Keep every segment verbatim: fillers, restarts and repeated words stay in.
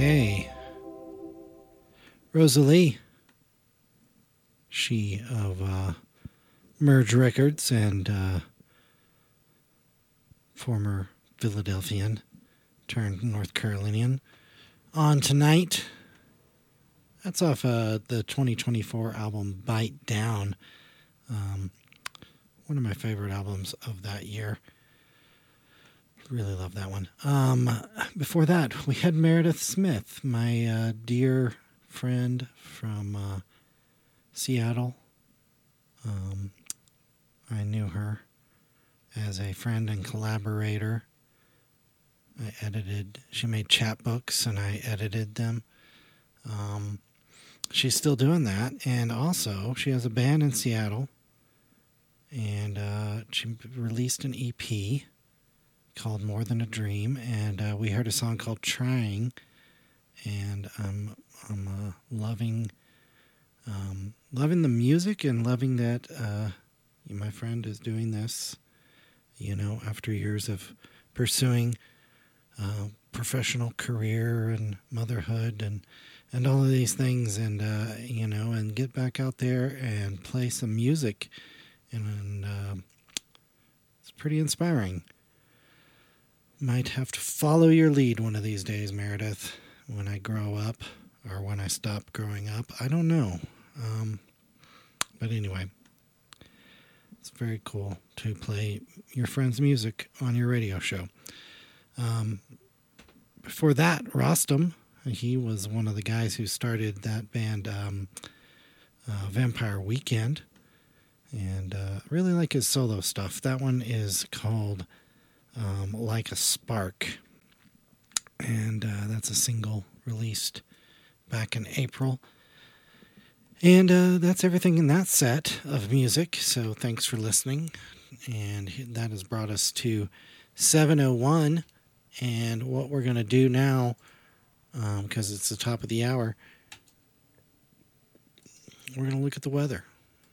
Okay. Rosalie. She of uh, Merge Records and uh, former Philadelphian turned North Carolinian. On Tonight. That's off uh, the twenty twenty-four album Bite Down. Um, one of my favorite albums of that year. Really love that one. Um, before that, we had Meredith Smith, my uh, dear friend from uh, Seattle. Um, I knew her as a friend and collaborator. I edited, she made chapbooks and I edited them. Um, she's still doing that. And also, she has a band in Seattle. And uh, she released an E P called More Than a Dream, and uh, we heard a song called Trying, and um, I'm uh, loving um, loving the music and loving that uh, my friend is doing this, you know, after years of pursuing uh, professional career and motherhood and, and all of these things, and, uh, you know, and get back out there and play some music, and, and uh, it's pretty inspiring. Might have to follow your lead one of these days, Meredith, when I grow up or when I stop growing up. I don't know. Um, but anyway, it's very cool to play your friend's music on your radio show. Um, before that, Rostam, he was one of the guys who started that band, um, uh, Vampire Weekend. And uh, really like his solo stuff. That one is called Um, Like a Spark, and uh, that's a single released back in April. And uh, that's everything in that set of music, so thanks for listening. And that has brought us to seven oh one, and what we're going to do now, because um, it's the top of the hour, we're going to look at the weather.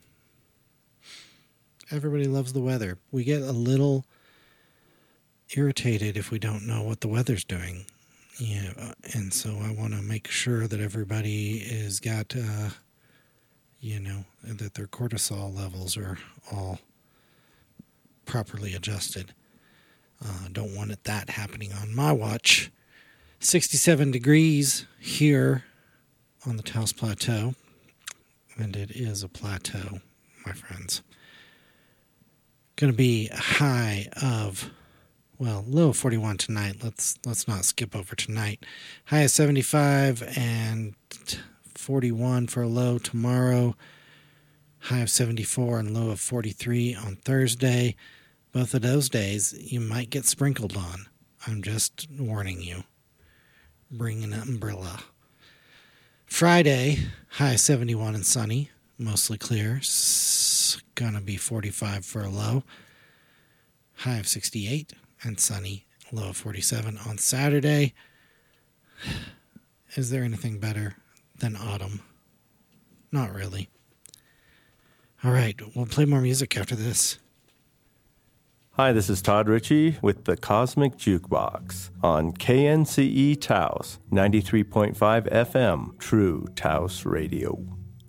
Everybody loves the weather. We get a little irritated if we don't know what the weather's doing, you know, and so I want to make sure that everybody is got, uh, you know, that their cortisol levels are all properly adjusted. Uh, don't want it that happening on my watch. sixty-seven degrees here on the Taos Plateau, and it is a plateau, my friends. Going to be a high of, well, low of forty-one tonight. Let's let's not skip over tonight. High of seventy-five and forty-one for a low tomorrow. High of seventy-four and low of forty-three on Thursday. Both of those days you might get sprinkled on. I'm just warning you. Bring an umbrella. Friday, high of seventy-one and sunny. Mostly clear. It's gonna be forty-five for a low. High of sixty-eight. And sunny, low of forty-seven on Saturday. Is there anything better than autumn? Not really. All right, we'll play more music after this. Hi, this is Todd Ritchie with the Cosmic Jukebox on K N C E Taos, ninety-three point five F M, True Taos Radio.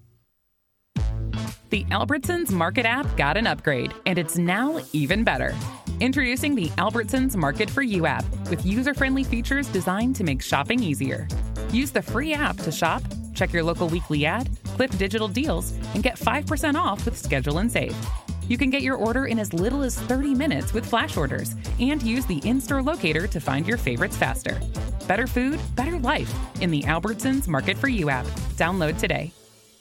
The Albertsons Market app got an upgrade, and it's now even better. Introducing the Albertsons Market for You app with user-friendly features designed to make shopping easier. Use the free app to shop, check your local weekly ad, clip digital deals, and get five percent off with Schedule and Save. You can get your order in as little as thirty minutes with flash orders and use the in-store locator to find your favorites faster. Better food, better life in the Albertsons Market for You app. Download today.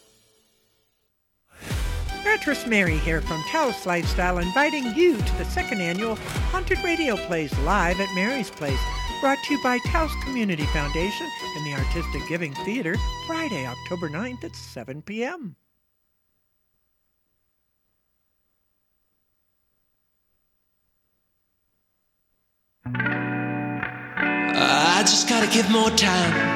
Actress Mary here from Taos Lifestyle, inviting you to the second annual Haunted Radio Plays live at Mary's Place, brought to you by Taos Community Foundation and the Artistic Giving Theater, Friday, October ninth at seven p.m. I just gotta give more time.